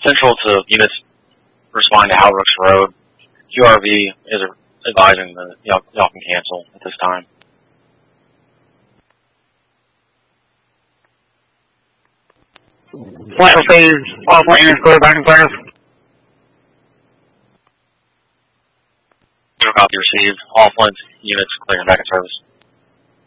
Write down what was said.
Central to units responding to Halbrooks Road. QRV is advising that y'all can cancel at this time. Flight received. All flight units clear back in service. Copy received. All flight units clear back in service.